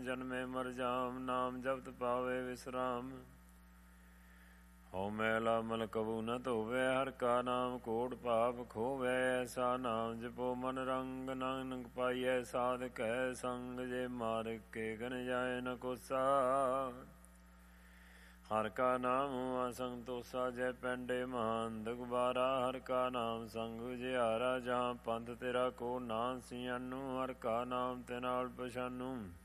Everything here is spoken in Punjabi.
ਜਨਮੇ ਮਰ ਜਾਮ। ਨਾਮ ਜਪਤ ਪਾਵੇ ਵਿਸਰਾਮ। ਹਉ ਮੈਲਾ ਮਲ ਕਬੂ ਨ ਧੋਵੈ। ਹਰਿ ਕਾ ਨਾਮ ਕੋਟ ਪਾਪ ਖੋਵੈ। ਐਸਾ ਨਾਮ ਜਪੋ ਮਨ ਰੰਗ। ਨਾਨਕ ਪਾਈਐ ਸਾਧ ਕੈ ਸੰਗ। ਜੇ ਮਾਰ ਕੇ ਗਨ ਜਾਏ ਨ ਕੋਸਾ। ਹਰਿ ਕਾ ਨਾਮ ਅਸੰਤੋਸਾ। ਜੈ ਪੈਂਡੇ ਮਹੰਤ ਗੁਬਾਰਾ। ਹਰਿ ਕਾ ਨਾਮ ਸੰਗ ਉਜਿਆਰਾ। ਜਹਾਂ ਪੰਥ ਤੇਰਾ ਕੋ ਨਾਨਸੀ ਅਨੂ। ਹਰਿ ਕਾ ਨਾਮ ਤੇ ਨਾਲ ਪਛਾਨੂ।